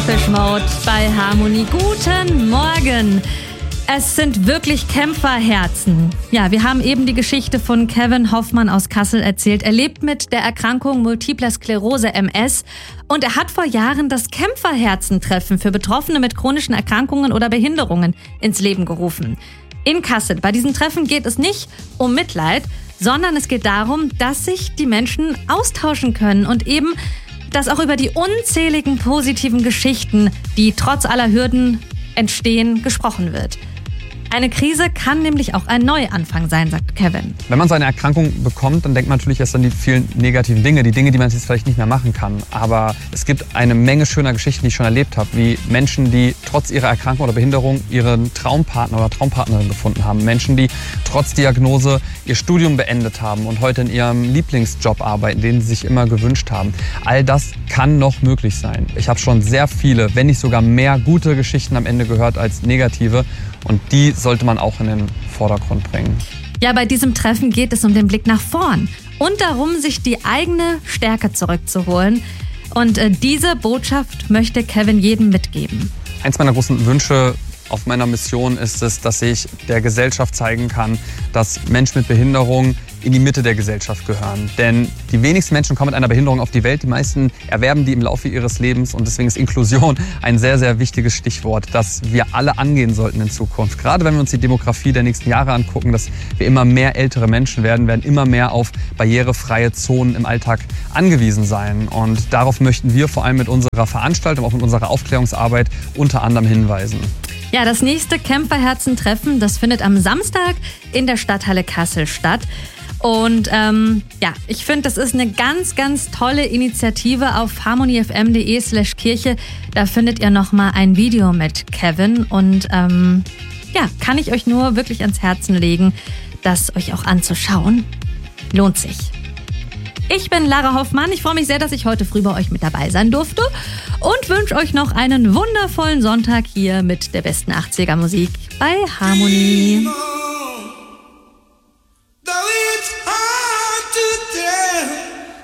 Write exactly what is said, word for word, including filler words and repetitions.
Depeche Mode bei Harmonie. Guten Morgen. Es sind wirklich Kämpferherzen. Ja, wir haben eben die Geschichte von Kevin Hoffmann aus Kassel erzählt. Er lebt mit der Erkrankung Multipler Sklerose M S und er hat vor Jahren das Kämpferherzentreffen für Betroffene mit chronischen Erkrankungen oder Behinderungen ins Leben gerufen. In Kassel. Bei diesem Treffen geht es nicht um Mitleid, sondern es geht darum, dass sich die Menschen austauschen können und eben, dass auch über die unzähligen positiven Geschichten, die trotz aller Hürden entstehen, gesprochen wird. Eine Krise kann nämlich auch ein Neuanfang sein, sagt Kevin. Wenn man so eine Erkrankung bekommt, dann denkt man natürlich erst an die vielen negativen Dinge, die Dinge, die man jetzt vielleicht nicht mehr machen kann. Aber es gibt eine Menge schöner Geschichten, die ich schon erlebt habe, wie Menschen, die trotz ihrer Erkrankung oder Behinderung ihren Traumpartner oder Traumpartnerin gefunden haben. Menschen, die trotz Diagnose ihr Studium beendet haben und heute in ihrem Lieblingsjob arbeiten, den sie sich immer gewünscht haben. All das kann noch möglich sein. Ich habe schon sehr viele, wenn nicht sogar mehr gute Geschichten am Ende gehört als negative. Und die sollte man auch in den Vordergrund bringen. Ja, bei diesem Treffen geht es um den Blick nach vorn und darum, sich die eigene Stärke zurückzuholen. Und äh, diese Botschaft möchte Kevin jedem mitgeben. Eins meiner großen Wünsche auf meiner Mission ist es, dass ich der Gesellschaft zeigen kann, dass Menschen mit Behinderung in die Mitte der Gesellschaft gehören. Denn die wenigsten Menschen kommen mit einer Behinderung auf die Welt. Die meisten erwerben die im Laufe ihres Lebens. Und deswegen ist Inklusion ein sehr, sehr wichtiges Stichwort, das wir alle angehen sollten in Zukunft. Gerade wenn wir uns die Demografie der nächsten Jahre angucken, dass wir immer mehr ältere Menschen werden, werden immer mehr auf barrierefreie Zonen im Alltag angewiesen sein. Und darauf möchten wir vor allem mit unserer Veranstaltung, auch mit unserer Aufklärungsarbeit unter anderem hinweisen. Ja, das nächste Kämpferherzentreffen, das findet am Samstag in der Stadthalle Kassel statt. Und ähm, ja, ich finde, das ist eine ganz, ganz tolle Initiative. Auf harmoniefm.de slash Kirche, da findet ihr nochmal ein Video mit Kevin. Und ähm, ja, kann ich euch nur wirklich ans Herzen legen, das euch auch anzuschauen. Lohnt sich. Ich bin Lara Hoffmann. Ich freue mich sehr, dass ich heute früh bei euch mit dabei sein durfte und wünsche euch noch einen wundervollen Sonntag hier mit der besten achtziger Musik bei Harmonie.